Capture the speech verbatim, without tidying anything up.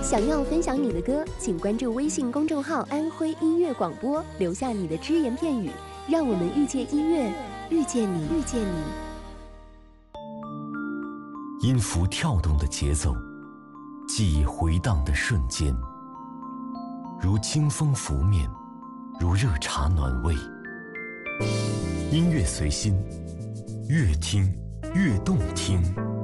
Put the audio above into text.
想要分享你的歌，请关注微信公众号“安徽音乐广播”，留下你的只言片语，让我们遇见音乐，遇见你，遇见你。 音符跳动的节奏，记忆回荡的瞬间，如清风拂面，如热茶暖胃。音乐随心，越听越动听。